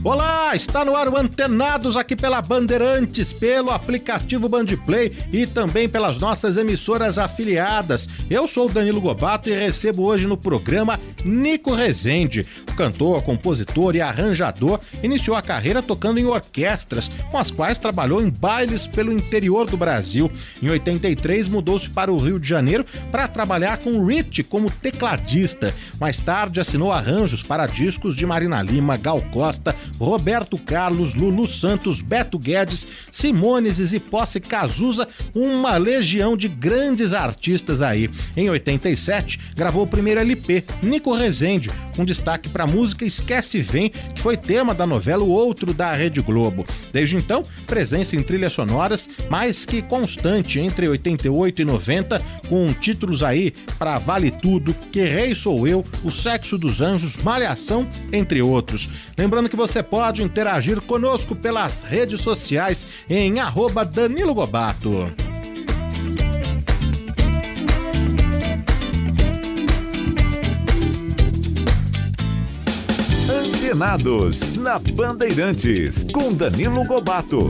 Olá, está no ar o Antenados aqui pela Bandeirantes, pelo aplicativo Bandplay e também pelas nossas emissoras afiliadas. Eu sou o Danilo Gobato e recebo hoje no programa Nico Rezende. O cantor, compositor e arranjador iniciou a carreira tocando em orquestras, com as quais trabalhou em bailes pelo interior do Brasil. Em 83 mudou-se para o Rio de Janeiro para trabalhar com Rich como tecladista. Mais tarde assinou arranjos para discos de Marina Lima, Gal Costa, Roberto Carlos, Lulu Santos, Beto Guedes, Simões e Posse Cazuza, uma legião de grandes artistas aí. Em 87, gravou o primeiro LP, Nico Rezende, com destaque para a música Esquece Vem, que foi tema da novela O Outro da Rede Globo. Desde então, presença em trilhas sonoras mais que constante entre 88 e 90, com títulos aí para Vale Tudo, Que Rei Sou Eu, O Sexo dos Anjos, Malhação, entre outros. Lembrando que você pode interagir conosco pelas redes sociais em @Danilo Gobato. Antenados, na Bandeirantes, com Danilo Gobato.